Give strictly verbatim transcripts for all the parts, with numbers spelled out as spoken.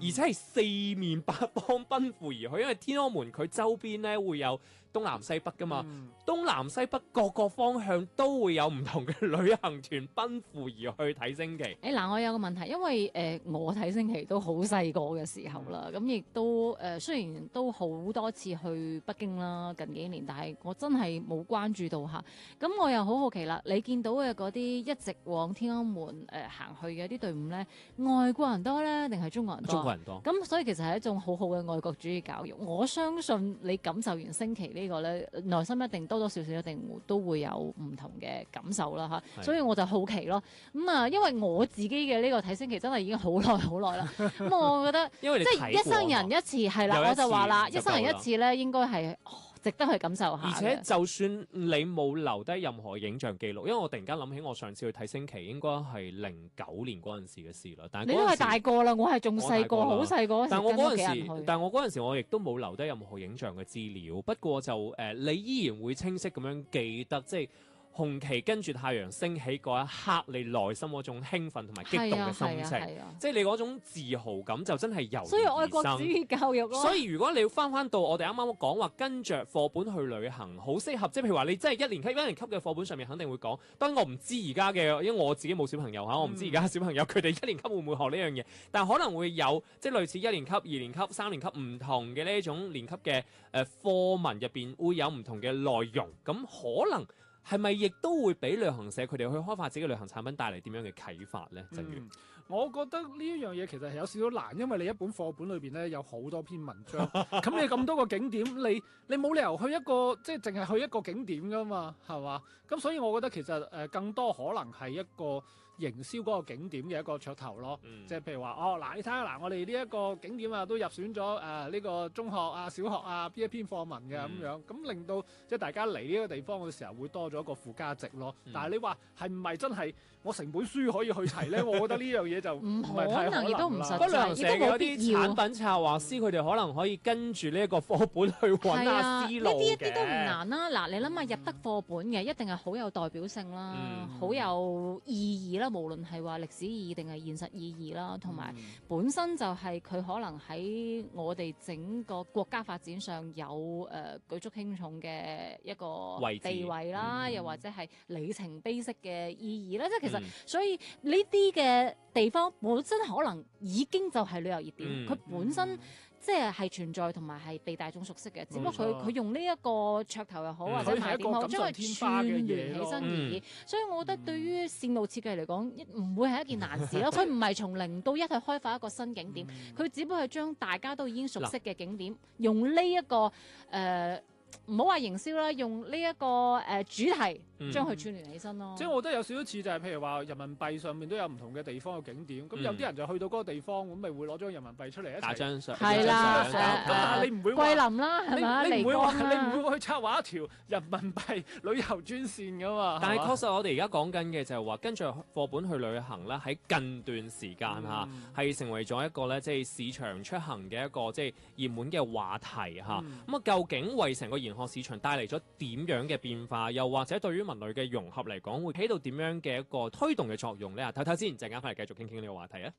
而且係四面八方奔赴而去，因為天安門佢周邊咧會有東南西北噶嘛，嗯、東南西北各個方向都會有唔同嘅旅行團奔赴而去睇升旗。 誒嗱、欸，我有個問題，因為誒、呃、我睇升旗都好細個嘅時候啦，咁亦、嗯、都誒、呃、雖然都好多次去北京啦，近幾年，但係我真係冇關注到下。咁我又好好奇啦，你見到嘅嗰啲一直往天安門誒、呃、行去嘅啲隊伍咧，外國人多咧定係中國人多？ 中國人多。 咁所以其實係一種好好嘅愛國主義教育。我相信你感受完升旗呢個咧，內心一定多多少少一定都會有唔同嘅感受啦嚇。所以我就好奇咯。咁啊，因為我自己嘅呢個睇升旗真係已經好耐好耐啦。咁我覺得因為你即係一生人一次係啦，我就話啦，一生人一次咧應該係。值得去感受下。 而且就算你冇留低任何影像記錄，因為我突然間諗起我上次去睇升旗應該係零九年嗰陣時嘅事啦。但係你都係大個啦，我係仲細個，好細個。 但我嗰陣時，但我嗰陣時我亦都冇留低任何影像嘅資料。不過就誒、呃，你依然會清晰咁樣記得，即係紅旗跟住太陽升起嗰一刻，你內心嗰種興奮同埋激動嘅心情， 啊啊啊、 即係你嗰種自豪感就真係由。 所以愛國主義教育咯。 所以如果你要翻翻到我哋啱啱講話跟着課本去旅行，好適合。即係譬如話你真係一年級一年級嘅課本上面肯定會講。當然我唔知而家嘅，因為我自己冇小朋友嚇，我唔知而家小朋友佢哋一年級會唔會學呢樣嘢，但係可能會有即係類似一年級、二年級、三年級唔同嘅呢一種年級嘅誒課文入邊會有唔同嘅內容，咁可能。係咪亦都會俾旅行社佢哋去開發自己嘅旅行產品帶嚟點樣嘅啟發呢？正如、 嗯，我覺得呢一樣嘢其實係有少少難，因為你一本課本裏邊咧有好多篇文章，咁你咁多個景點，你你冇理由去一個即係淨係去一個景點噶嘛，係嘛？咁所以我覺得其實誒、呃、更多可能係一個營銷嗰個景點嘅一個噱頭咯，嗯、即係譬如話哦嗱，你睇下嗱，我哋呢一個景點啊都入選咗誒呢個中學啊、小學啊邊一篇課文嘅咁、嗯、樣，咁令到即係大家嚟呢個地方嘅時候會多咗一個附加值咯。嗯、但係你話係唔係真係我成本書可以去齊咧？我覺得呢樣嘢就唔係太可能，亦都唔實際， 嗰旅行社嘅啲產品策劃師佢哋可能可以跟住呢一個課本去揾下思路嘅。呢啲一啲都唔難啦。嗱，你諗下入得課本嘅一定係好有代表性啦，好、嗯、有意義啦。無論係話歷史意義定係現實意義啦，同埋本身就係佢可能喺我哋整個國家發展上有誒、呃、舉足輕重嘅一個地位啦，又或者係里程碑式嘅意義啦。即係其實、嗯、所以呢啲嘅地方本身可能已經就係旅遊熱點，佢、嗯、本身。即係係存在同埋係被大眾熟悉嘅，只不過佢佢用呢一個噱頭又好，嗯、或者賣點好，將佢串聯起身而已。嗯、所以我覺得對於線路設計嚟講，唔會係一件難事咯。佢唔係從零到一去開發一個新景點，佢、嗯、只不過係將大家都已經熟悉嘅景點，用呢、這、一個誒。呃唔好話營銷啦，用呢、這、一個誒、呃、主題將佢串聯起身咯。 嗯、即係我覺得有少少似就係譬如話人民幣上面都有唔同嘅地方嘅景點，咁、嗯、有啲人就去到嗰個地方，咁咪會攞張人民幣出嚟一齊打張相。 係啦， 咁但係你唔會桂林啦，係咪？ 你唔會話你唔會去策劃一條人民幣旅遊專線噶嘛？ 但係確實我哋而家講緊嘅就係話跟住課本去旅行啦，喺近段時間嚇係、嗯、成為咗一個咧即係市場出行嘅一個即係熱門嘅話題嚇。咁啊、嗯，究竟為成個研學市場帶嚟咗點樣嘅變化，又或者對於文旅嘅融合嚟講，會起到點樣嘅一個推動嘅作用呢？睇睇先，陣間翻嚟繼續傾傾呢個話題啊！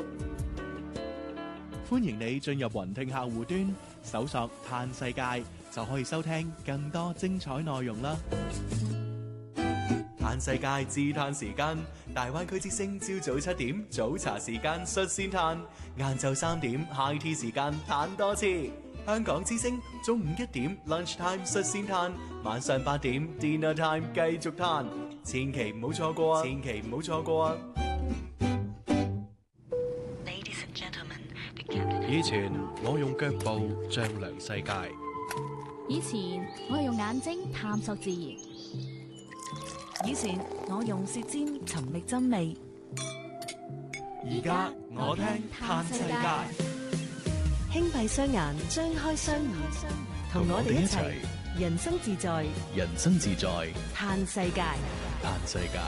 歡迎你進入雲聽客戶端，搜索「嘆世界」，就可以收聽更多精彩內容啦！嘆世界自嘆時間，大灣區之聲朝早七點早茶時間率先嘆，晏晝三點 high tea 時間嘆多次。香港之聲中午一點 lunch time 率先嘆，晚上八點 dinner time 繼續嘆，千祈唔好錯過啊！千祈唔好錯過啊！ 以前我用腳步丈量世界， 以前我係用眼睛探索自然，以前我用舌尖尋覓真理， 而家我聽嘆世界。 輕閉雙眼，張開雙耳，同我哋一齊人生自在， 人生自在， 嘆世界， 嘆世界。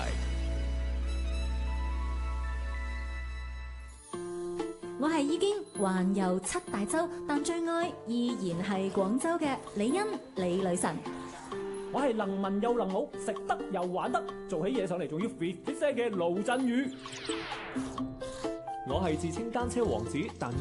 我係已經環遊七大洲，但最愛依然係廣州嘅李欣李女神。 我係能文又能武，食得又玩得，做起嘢上嚟仲要 fit fit 嘅盧振宇。我係自稱單車王子，但